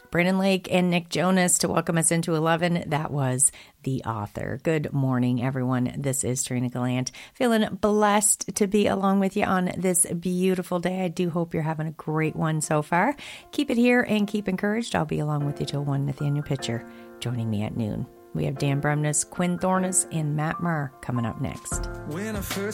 Brandon Lake and Nick Jonas to welcome us into 11. That was The Author. Good morning, everyone. This is Trina Gallant. Feeling blessed to be along with you on this beautiful day. I do hope you're having a great one so far. Keep it here and keep encouraged. I'll be along with you till 1, Nathaniel Pitcher joining me at noon. We have Dan Bremnes, Quinn Thornes, and Matt Murr coming up next. When I first